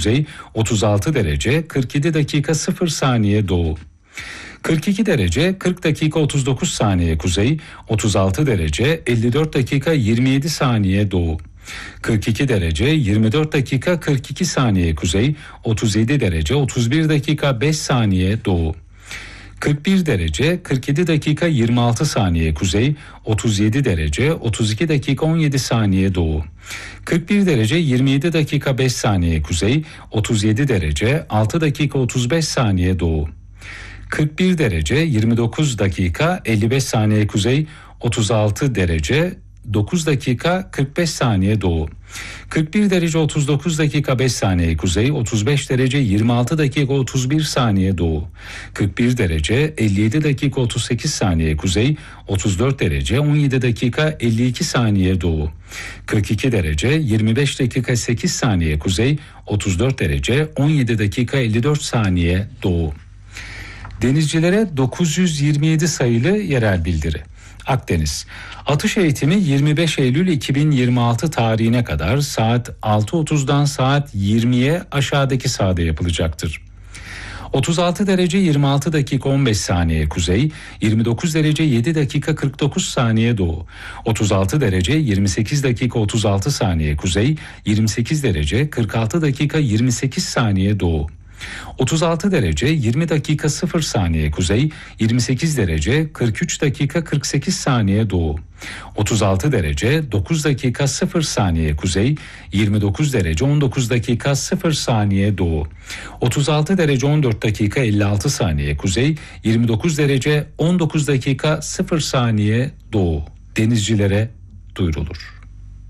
kuzey, 36 derece 47 dakika 0 saniye doğu. 42 derece 40 dakika 39 saniye kuzey, 36 derece 54 dakika 27 saniye doğu. 42 derece 24 dakika 42 saniye kuzey, 37 derece 31 dakika 5 saniye doğu. 41 derece 47 dakika 26 saniye kuzey, 37 derece 32 dakika 17 saniye doğu. 41 derece 27 dakika 5 saniye kuzey, 37 derece 6 dakika 35 saniye doğu. 41 derece 29 dakika 55 saniye kuzey, 36 derece 9 dakika 45 saniye doğu. 41 derece 39 dakika 5 saniye kuzey, 35 derece 26 dakika 31 saniye doğu. 41 derece 57 dakika 38 saniye kuzey, 34 derece 17 dakika 52 saniye doğu. 42 derece 25 dakika 8 saniye kuzey, 34 derece 17 dakika 54 saniye doğu. Denizcilere 927 sayılı yerel bildiri. Akdeniz. Atış eğitimi 25 Eylül 2026 tarihine kadar saat 6.30'dan saat 20'ye aşağıdaki sahada yapılacaktır. 36 derece 26 dakika 15 saniye kuzey, 29 derece 7 dakika 49 saniye doğu, 36 derece 28 dakika 36 saniye kuzey, 28 derece 46 dakika 28 saniye doğu. 36 derece 20 dakika 0 saniye kuzey, 28 derece 43 dakika 48 saniye doğu. 36 derece 9 dakika 0 saniye kuzey, 29 derece 19 dakika 0 saniye doğu. 36 derece 14 dakika 56 saniye kuzey, 29 derece 19 dakika 0 saniye doğu. Denizcilere duyurulur.